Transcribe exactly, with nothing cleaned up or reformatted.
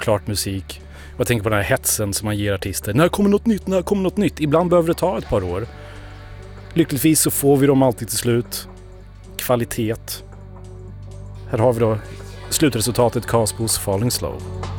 klart musik. Jag tänker på den här hetsen som man ger artister. När kommer något nytt? När kommer något nytt? Ibland behöver det ta ett par år. Lyckligtvis så får vi dem alltid till slut. Kvalitet. Här har vi då slutresultatet Casbos Falling Slow.